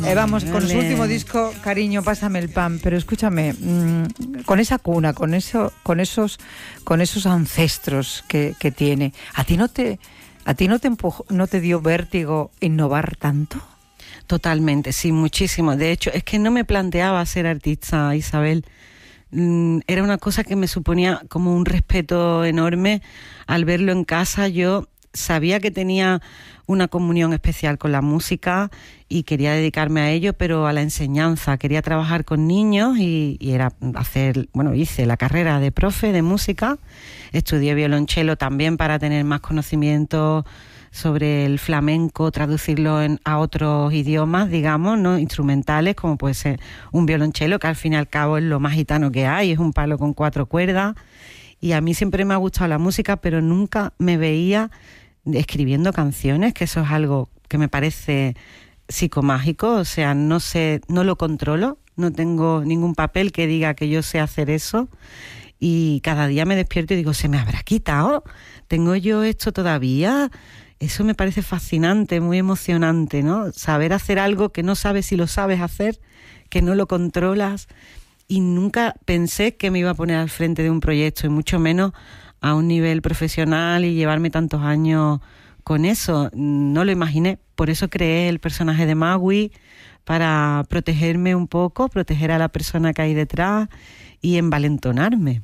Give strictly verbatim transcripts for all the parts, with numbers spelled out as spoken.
Eh, vamos, con su Dale. último disco, Cariño, pásame el pan. Pero escúchame, mmm, con esa cuna, con eso, con esos, con esos ancestros que, que tiene, ¿a ti no te, a ti no te empujó, no te dio vértigo innovar tanto? Totalmente, sí, muchísimo. De hecho, es que no me planteaba ser artista, Isabel. Mm, Era una cosa que me suponía como un respeto enorme. Al verlo en casa, yo sabía que tenía una comunión especial con la música y quería dedicarme a ello, pero a la enseñanza. Quería trabajar con niños y, y era hacer, bueno, hice la carrera de profe de música. Estudié violonchelo también para tener más conocimiento sobre el flamenco, traducirlo en, a otros idiomas, digamos, ¿no? Instrumentales, como puede ser un violonchelo, que al fin y al cabo es lo más gitano que hay, es un palo con cuatro cuerdas. Y a mí siempre me ha gustado la música, pero nunca me veía escribiendo canciones, que eso es algo que me parece psicomágico, o sea, no sé, no lo controlo, no tengo ningún papel que diga que yo sé hacer eso. Y cada día me despierto y digo, ¿se me habrá quitado? ¿Tengo yo esto todavía? Eso me parece fascinante, muy emocionante, ¿no? Saber hacer algo que no sabes si lo sabes hacer, que no lo controlas. Y nunca pensé que me iba a poner al frente de un proyecto, y mucho menos a un nivel profesional y llevarme tantos años con eso. No lo imaginé. Por eso creé el personaje de Magui, para protegerme un poco, proteger a la persona que hay detrás y envalentonarme.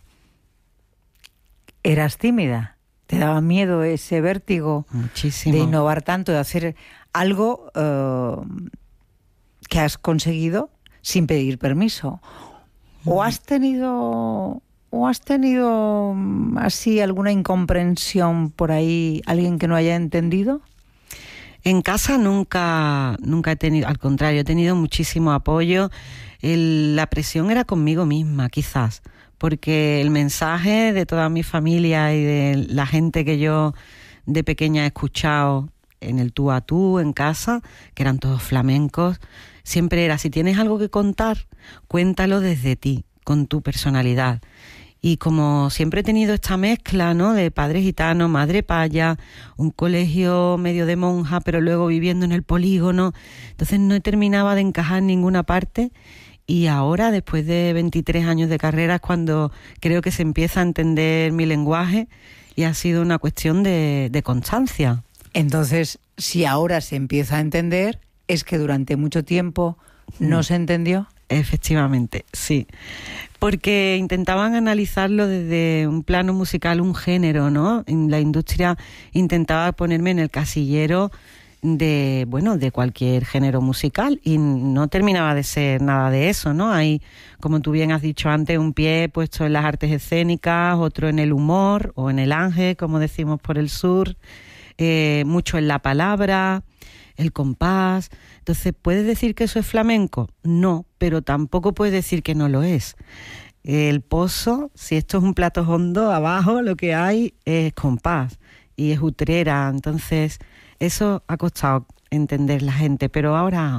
¿Eras tímida? ¿Te daba miedo ese vértigo Muchísimo. de innovar tanto, de hacer algo eh, que has conseguido sin pedir permiso? ¿O has tenido, o has tenido mm, así alguna incomprensión por ahí, alguien que no haya entendido? En casa nunca, nunca he tenido, al contrario, he tenido muchísimo apoyo. El, la presión era conmigo misma, quizás, porque el mensaje de toda mi familia y de la gente que yo de pequeña he escuchado en el tú a tú, en casa, que eran todos flamencos, siempre era, si tienes algo que contar, cuéntalo desde ti, con tu personalidad. Y como siempre he tenido esta mezcla, ¿no?, de padre gitano, madre paya, un colegio medio de monja, pero luego viviendo en el polígono, entonces no terminaba de encajar en ninguna parte. Y ahora, después de veintitrés años de carrera, es cuando creo que se empieza a entender mi lenguaje, y ha sido una cuestión de, de constancia. Entonces, si ahora se empieza a entender, es que durante mucho tiempo no Mm. se entendió. Efectivamente, sí. Porque intentaban analizarlo desde un plano musical, un género, ¿no? En la industria intentaba ponerme en el casillero de, bueno, de cualquier género musical, y no terminaba de ser nada de eso, ¿no? Hay, como tú bien has dicho antes, un pie puesto en las artes escénicas, otro en el humor o en el ángel, como decimos por el sur, eh, mucho en la palabra, el compás. Entonces, ¿puedes decir que eso es flamenco? No, pero tampoco puedes decir que no lo es. El pozo, si esto es un plato hondo, abajo lo que hay es compás y es utrera. Entonces, eso ha costado entender la gente, pero ahora